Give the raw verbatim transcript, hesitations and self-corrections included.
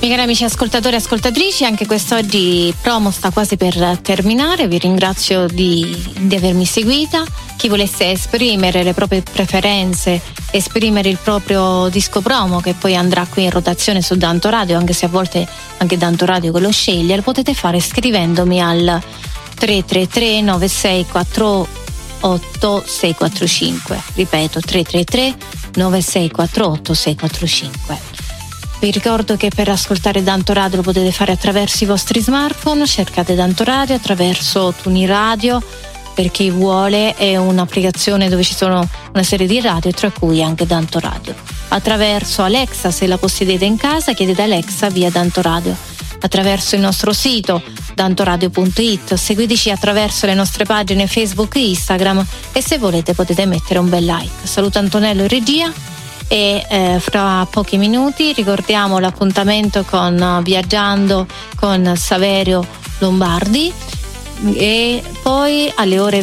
Miei cari amici ascoltatori e ascoltatrici, anche quest'oggi promo sta quasi per terminare. Vi ringrazio di, di avermi seguita. Chi volesse esprimere le proprie preferenze, esprimere il proprio disco promo, che poi andrà qui in rotazione su Danto Radio, anche se a volte anche Danto Radio che lo sceglie, lo potete fare scrivendomi al tre tre tre nove sei quattro otto sei quattro cinque. Ripeto, tre tre tre nove sei quattro otto sei quattro cinque. Vi ricordo che per ascoltare Danto Radio lo potete fare attraverso i vostri smartphone. Cercate Danto Radio attraverso Tuniradio, per chi vuole, è un'applicazione dove ci sono una serie di radio, tra cui anche Danto Radio. Attraverso Alexa, se la possedete in casa, chiedete Alexa via Danto Radio. Attraverso il nostro sito dantoradio punto it, seguiteci attraverso le nostre pagine Facebook e Instagram, e se volete potete mettere un bel like. Saluto Antonello in regia e eh, fra pochi minuti ricordiamo l'appuntamento con uh, Viaggiando con Saverio Lombardi, e poi alle ore